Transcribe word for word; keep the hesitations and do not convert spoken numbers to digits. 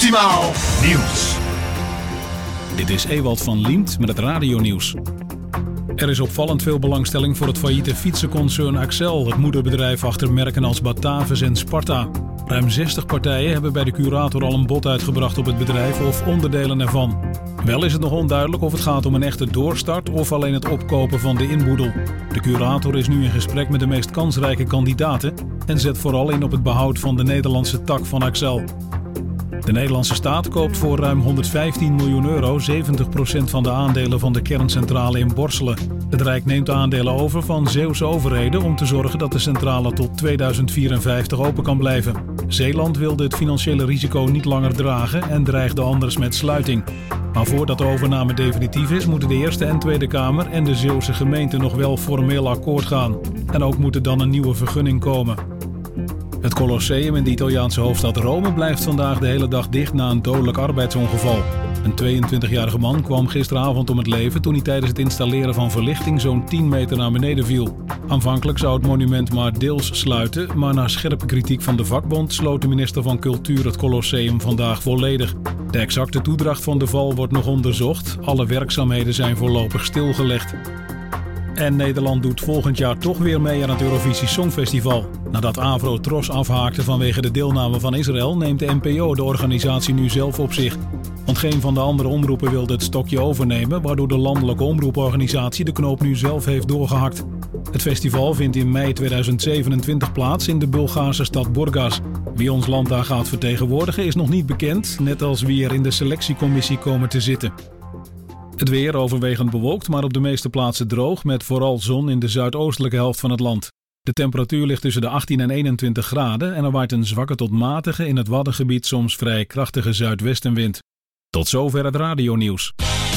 Optimaal Nieuws. Dit is Ewald van Liemt met het radionieuws. Er is opvallend veel belangstelling voor het failliete fietsenconcern Accel, het moederbedrijf achter merken als Batavus en Sparta. Ruim zestig partijen hebben bij de curator al een bod uitgebracht op het bedrijf of onderdelen ervan. Wel is het nog onduidelijk of het gaat om een echte doorstart of alleen het opkopen van de inboedel. De curator is nu in gesprek met de meest kansrijke kandidaten en zet vooral in op het behoud van de Nederlandse tak van Accel. De Nederlandse staat koopt voor ruim honderdvijftien miljoen euro zeventig procent van de aandelen van de kerncentrale in Borselen. Het Rijk neemt de aandelen over van Zeeuwse overheden om te zorgen dat de centrale tot tweeduizend vierenvijftig open kan blijven. Zeeland wilde het financiële risico niet langer dragen en dreigde anders met sluiting. Maar voordat de overname definitief is, moeten de Eerste en Tweede Kamer en de Zeeuwse gemeente nog wel formeel akkoord gaan. En ook moet er dan een nieuwe vergunning komen. Het Colosseum in de Italiaanse hoofdstad Rome blijft vandaag de hele dag dicht na een dodelijk arbeidsongeval. Een tweeëntwintigjarige man kwam gisteravond om het leven toen hij tijdens het installeren van verlichting zo'n tien meter naar beneden viel. Aanvankelijk zou het monument maar deels sluiten, maar na scherpe kritiek van de vakbond sloot de minister van Cultuur het Colosseum vandaag volledig. De exacte toedracht van de val wordt nog onderzocht. Alle werkzaamheden zijn voorlopig stilgelegd. En Nederland doet volgend jaar toch weer mee aan het Eurovisie Songfestival. Nadat Avro Tros afhaakte vanwege de deelname van Israël, neemt de N P O de organisatie nu zelf op zich. Want geen van de andere omroepen wilde het stokje overnemen, waardoor de landelijke omroeporganisatie de knoop nu zelf heeft doorgehakt. Het festival vindt in mei tweeduizend zevenentwintig plaats in de Bulgaarse stad Burgas. Wie ons land daar gaat vertegenwoordigen is nog niet bekend, net als wie er in de selectiecommissie komen te zitten. Het weer overwegend bewolkt, maar op de meeste plaatsen droog, met vooral zon in de zuidoostelijke helft van het land. De temperatuur ligt tussen de achttien en eenentwintig graden en er waait een zwakke tot matige, in het Waddengebied soms vrij krachtige zuidwestenwind. Tot zover het radionieuws.